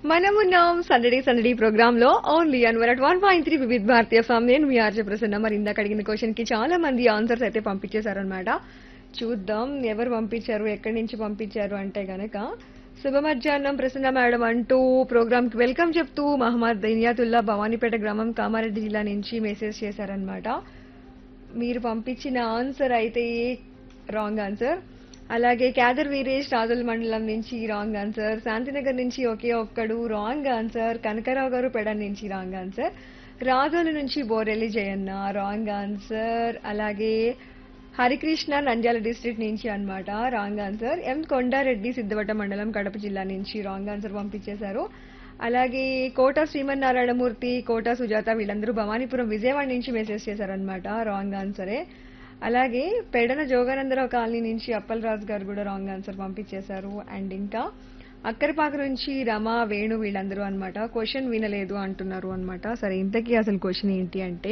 మనమున్నాం సందడి సందడి ప్రోగ్రామ్ లో ఓన్లీ అన్ 101.3 వివిధ భారతీయ ఫామ్. నేను మీ ఆర్జే ప్రసన్న. మరి ఇందాక అడిగిన క్వశ్చన్ కి చాలా మంది ఆన్సర్స్ అయితే పంపించేశారనమాట. చూద్దాం ఎవరు పంపించారు, ఎక్కడి నుంచి పంపించారు అంటే గనక శుభ మధ్యాహ్నం ప్రసన్న మేడం అంటూ ప్రోగ్రామ్ కి వెల్కమ్ చెప్తూ మహమ్మద్ ఇనియాతుల్లా భవానీపేట గ్రామం కామారెడ్డి జిల్లా నుంచి మెసేజ్ చేశారనమాట. మీరు పంపించిన ఆన్సర్ అయితే రాంగ్ ఆన్సర్. అలాగే క్యాదర్ వీరేష్ రాజుల మండలం నుంచి రాంగ్ ఆన్సర్. శాంతినగర్ నుంచి ఒకే ఒక్కడు రాంగ్ ఆన్సర్. కనకరావు గారు పెడ నుంచి రాంగ్ ఆన్సర్. రాజోలు నుంచి బోరెల్లి జయన్న రాంగ్ ఆన్సర్. అలాగే హరికృష్ణ నంద్యాల డిస్ట్రిక్ట్ నుంచి అన్నమాట రాంగ్ ఆన్సర్. ఎం కొండారెడ్డి సిద్ధవట మండలం కడప జిల్లా నుంచి రాంగ్ ఆన్సర్ పంపించేశారు. అలాగే కోట శ్రీమన్నారాయణమూర్తి, కోట సుజాత వీళ్ళందరూ భవానీపురం విజయవాడ నుంచి మెసేజ్ చేశారనమాట రాంగ్ ఆన్సరే. అలాగే పెడన జోగానందరావు కాలనీ నుంచి అప్పలరాజు గారు కూడా రాంగ్ ఆన్సర్ పంపించేశారు. అండ్ ఇంకా అక్కరిపాక నుంచి రమ వేణు వీళ్ళందరూ అన్నమాట క్వశ్చన్ వినలేదు అంటున్నారు అన్నమాట. సరే ఇంతకీ అసలు క్వశ్చన్ ఏంటి అంటే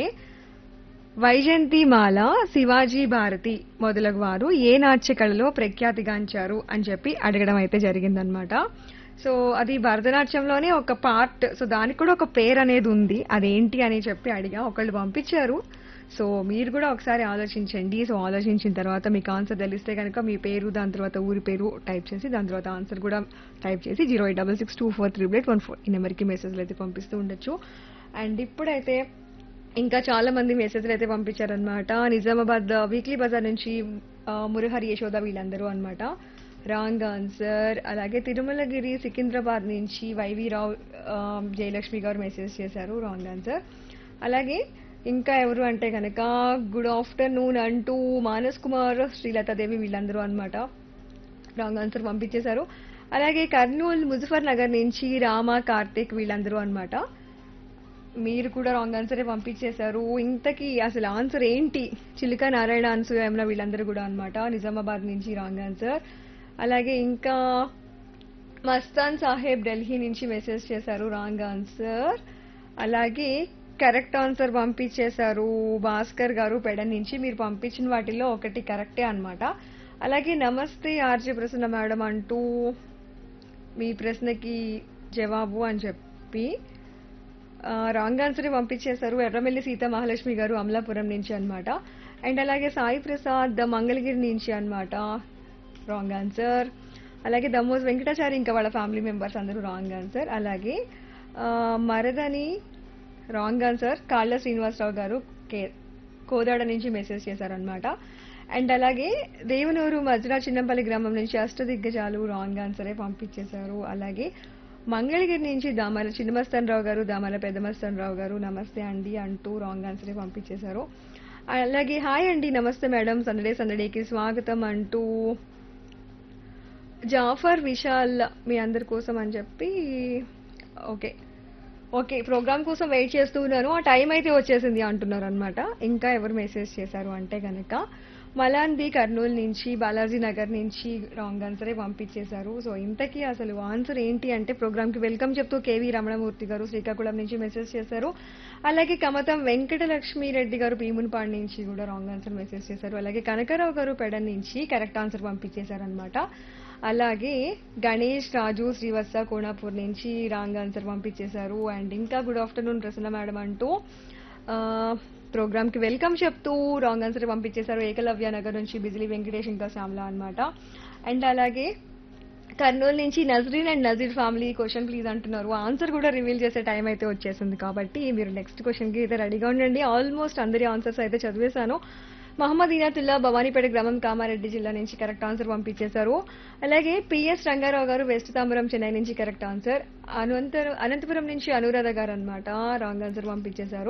వైజయంతిమాల, శివాజీ భారతి మొదలగు వారు ఏ నాట్య కళలో ప్రఖ్యాతిగాంచారు అని చెప్పి అడగడం అయితే జరిగిందనమాట. సో అది భరతనాట్యంలోనే ఒక పార్ట్. సో దానికి కూడా ఒక పేరు అనేది ఉంది. అదేంటి అని చెప్పి అడిగా, ఒకళ్ళు పంపించారు. సో మీరు కూడా ఒకసారి ఆలోచించండి. సో ఆలోచించిన తర్వాత మీకు ఆన్సర్ తెలిస్తే కనుక మీ పేరు, దాని తర్వాత ఊరి పేరు టైప్ చేసి దాని తర్వాత ఆన్సర్ కూడా టైప్ చేసి 08662438814 ఈ నెంబర్కి మెసేజ్లు అయితే పంపిస్తూ ఉండొచ్చు. అండ్ ఇప్పుడైతే ఇంకా చాలా మంది మెసేజ్లు అయితే పంపించారనమాట. నిజామాబాద్ వీక్లీ బజార్ నుంచి మురహరి యశోద వీళ్ళందరూ అన్నమాట రాంగ్ ఆన్సర్. అలాగే తిరుమలగిరి సికింద్రాబాద్ నుంచి వైవి రావు జయలక్ష్మి గారు మెసేజ్ చేశారు రాంగ్ ఆన్సర్. అలాగే ఇంకా ఎవరు అంటే కనుక గుడ్ ఆఫ్టర్నూన్ అంటూ మానస్ కుమార్, శ్రీలతాదేవి వీళ్ళందరూ అన్నమాట రాంగ్ ఆన్సర్ పంపించేశారు. అలాగే కర్నూలు ముజఫర్ నగర్ నుంచి రామ, కార్తీక్ వీళ్ళందరూ అన్నమాట మీరు కూడా రాంగ్ ఆన్సరే పంపించేశారు. ఇంతకీ అసలు ఆన్సర్ ఏంటి? చిలుక నారాయణ, అనసూయ, యమున వీళ్ళందరూ కూడా అన్నమాట నిజామాబాద్ నుంచి రాంగ్ ఆన్సర్. అలాగే ఇంకా మస్తాన్ సాహెబ్ ఢిల్లీ నుంచి మెసేజ్ చేశారు రాంగ్ ఆన్సర్. అలాగే కరెక్ట్ ఆన్సర్ పంపించేశారు భాస్కర్ గారు పెడ నుంచి. మీరు పంపించిన వాటిల్లో ఒకటి కరెక్టే అన్నమాట. అలాగే నమస్తే ఆర్జే ప్రసన్న మేడం అంటూ మీ ప్రశ్నకి జవాబు అని చెప్పి రాంగ్ ఆన్సర్ పంపించేశారు ఎర్రమెల్లి సీత మహాలక్ష్మి గారు అమలాపురం నుంచి అన్నమాట. అండ్ అలాగే సాయి ప్రసాద్ మంగళగిరి నుంచి అన్నమాట రాంగ్ ఆన్సర్. అలాగే దమ్మోజ్ వెంకటాచారి ఇంకా వాళ్ళ ఫ్యామిలీ మెంబర్స్ అందరూ రాంగ్ ఆన్సర్. అలాగే మరదని రాంగ్ ఆన్సర్. కాళ్ళ శ్రీనివాసరావు గారు కోదాడ నుంచి మెసేజ్ చేశారనమాట. అండ్ అలాగే దేవనూరు మజ్రా చిన్నంపల్లి గ్రామం నుంచి అష్టదిగ్గజాలు రాంగ్ ఆన్సరే పంపించేశారు. అలాగే మంగళగిరి నుంచి దామల చిన్నమస్తన్ రావు గారు, దామల పెద్దమస్తన్ రావు గారు నమస్తే అండి అంటూ రాంగ్ ఆన్సరే పంపించేశారు. అలాగే హాయ్ అండి, నమస్తే మేడం, సందడే సందడేకి స్వాగతం అంటూ జాఫర్ విశాల్ మీ అందరి కోసం అని చెప్పి ఓకే ఓకే ప్రోగ్రామ్ కోసం వెయిట్ చేస్తూ ఉన్నాను, ఆ టైం అయితే వచ్చేసింది అంటున్నారు అనమాట. ఇంకా ఎవరు మెసేజ్ చేశారు అంటే కనుక మలాన్ బి కర్నూలు నుంచి, బాలాజీ నగర్ నుంచి రాంగ్ ఆన్సరే పంపించేశారు. సో ఇంతకీ అసలు ఆన్సర్ ఏంటి అంటే ప్రోగ్రామ్ కి వెల్కమ్ చెప్తూ కేవీ రమణమూర్తి గారు శ్రీకాకుళం నుంచి మెసేజ్ చేశారు. అలాగే కమతం వెంకటలక్ష్మి రెడ్డి గారు భీమునిపాడు నుంచి కూడా రాంగ్ ఆన్సర్ మెసేజ్ చేశారు. అలాగే కనకరావు గారు పెడన్ నుంచి కరెక్ట్ ఆన్సర్ పంపించేశారు అనమాట. అలాగే గణేష్ రాజు శ్రీవత్స కోణాపూర్ నుంచి రాంగ్ ఆన్సర్ పంపించేశారు. అండ్ ఇంకా గుడ్ ఆఫ్టర్నూన్ ప్రసన్న మేడం అంటూ ప్రోగ్రామ్ కి వెల్కమ్ చెప్తూ రాంగ్ ఆన్సర్ పంపించేశారు ఏకలవ్య నగర్ నుంచి బిజిలీ వెంకటేష్ ఇంకా శ్యామల అన్నమాట. అండ్ అలాగే కర్నూలు నుంచి Nazreen and Nazir family question please అంటున్నారు. ఆన్సర్ కూడా రివీల్ చేసే టైం అయితే వచ్చేసింది కాబట్టి మీరు నెక్స్ట్ క్వశ్చన్ కి అయితే రెడీగా ఉండండి. ఆల్మోస్ట్ అందరి ఆన్సర్స్ అయితే చదివేశాను. మహమ్మద్ ఇనాతుల్లా భవానీపేట గ్రామం కామారెడ్డి జిల్లా నుంచి కరెక్ట్ ఆన్సర్ పంపించేశారు. అలాగే పిఎస్ రంగారావు గారు వెస్ట్ తాంబరం చెన్నై నుంచి కరెక్ట్ ఆన్సర్. అనంతపురం నుంచి అనురాధ గారు అన్నమాట రాంగ్ ఆన్సర్ పంపించేశారు.